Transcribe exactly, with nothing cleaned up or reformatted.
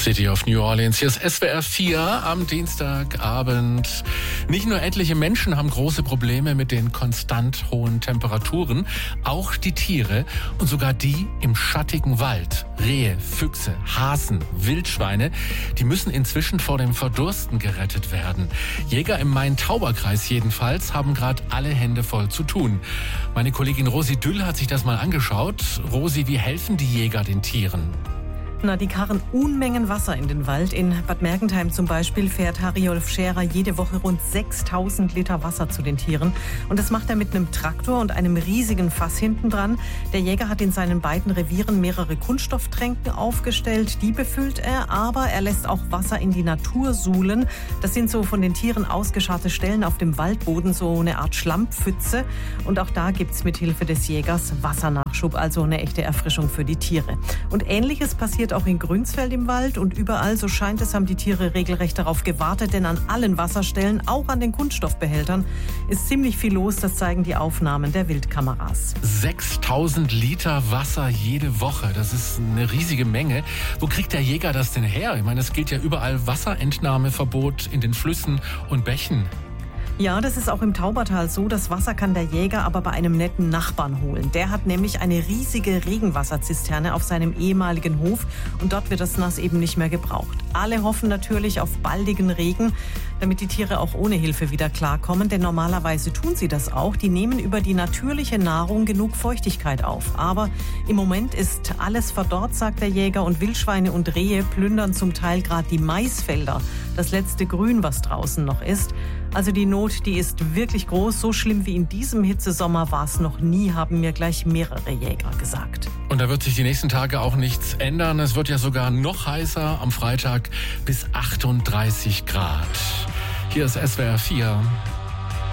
City of New Orleans. Hier ist S W R vier am Dienstagabend. Nicht nur etliche Menschen haben große Probleme mit den konstant hohen Temperaturen, auch die Tiere und sogar die im schattigen Wald. Rehe, Füchse, Hasen, Wildschweine, die müssen inzwischen vor dem Verdursten gerettet werden. Jäger im Main-Tauber-Kreis jedenfalls haben gerade alle Hände voll zu tun. Meine Kollegin Rosi Düll hat sich das mal angeschaut. Rosi, wie helfen die Jäger den Tieren? Na, die karren Unmengen Wasser in den Wald. In Bad Mergentheim zum Beispiel fährt Harry-Olf Scherer jede Woche rund sechstausend Liter Wasser zu den Tieren. Und das macht er mit einem Traktor und einem riesigen Fass hinten dran. Der Jäger hat in seinen beiden Revieren mehrere Kunststofftränken aufgestellt. Die befüllt er, aber er lässt auch Wasser in die Natur suhlen. Das sind so von den Tieren ausgescharrte Stellen auf dem Waldboden, so eine Art Schlammpfütze. Und auch da gibt's mit Hilfe des Jägers Wassernachschub, also eine echte Erfrischung für die Tiere. Und Ähnliches passiert auch in Grünsfeld im Wald und überall, so scheint es, haben die Tiere regelrecht darauf gewartet, denn an allen Wasserstellen, auch an den Kunststoffbehältern, ist ziemlich viel los, das zeigen die Aufnahmen der Wildkameras. sechstausend Liter Wasser jede Woche, das ist eine riesige Menge. Wo kriegt der Jäger das denn her? Ich meine, es gilt ja überall Wasserentnahmeverbot in den Flüssen und Bächen. Ja, das ist auch im Taubertal so. Das Wasser kann der Jäger aber bei einem netten Nachbarn holen. Der hat nämlich eine riesige Regenwasserzisterne auf seinem ehemaligen Hof und dort wird das Nass eben nicht mehr gebraucht. Alle hoffen natürlich auf baldigen Regen, damit die Tiere auch ohne Hilfe wieder klarkommen, denn normalerweise tun sie das auch. Die nehmen über die natürliche Nahrung genug Feuchtigkeit auf. Aber im Moment ist alles verdorrt, sagt der Jäger, und Wildschweine und Rehe plündern zum Teil gerade die Maisfelder, das letzte Grün, was draußen noch ist. Also die Not, die ist wirklich groß. So schlimm wie in diesem Hitzesommer war es noch nie, haben mir gleich mehrere Jäger gesagt. Und da wird sich die nächsten Tage auch nichts ändern. Es wird ja sogar noch heißer, am Freitag bis achtunddreißig Grad. Hier ist S W R vier.